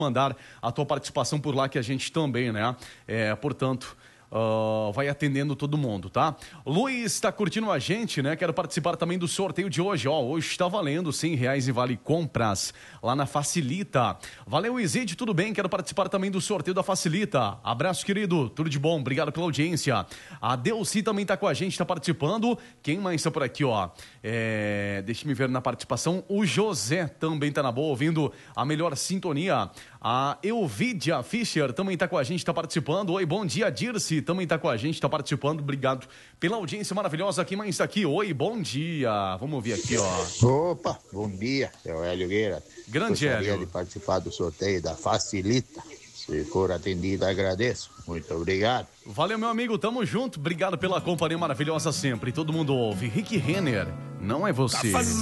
mandar a tua participação por lá que a gente também, né? Portanto, vai atendendo todo mundo, tá? Luiz tá curtindo a gente, né? Quero participar também do sorteio de hoje, ó. Hoje está valendo R$100 e vale compras lá na Facilita. Valeu, Izide, tudo bem? Quero participar também do sorteio da Facilita. Abraço, querido, tudo de bom, obrigado pela audiência. A Delci também tá com a gente, tá participando. Quem mais tá por aqui, ó? Deixa eu ver na participação. O José também tá na boa, ouvindo a melhor sintonia. A Elvidia Fischer também tá com a gente, tá participando. Oi, bom dia, Dirce, também tá com a gente, tá participando. Obrigado pela audiência maravilhosa. Quem mais tá aqui? Oi, bom dia. Vamos ouvir aqui, ó. Opa, bom dia, é o Hélio Gueira. Grande Gostaria Hélio. de participar do sorteio da Facilita. Se for atendido, agradeço. Muito obrigado. Valeu, meu amigo, tamo junto. Obrigado pela companhia maravilhosa sempre. Todo mundo ouve. Rick Renner, não é você.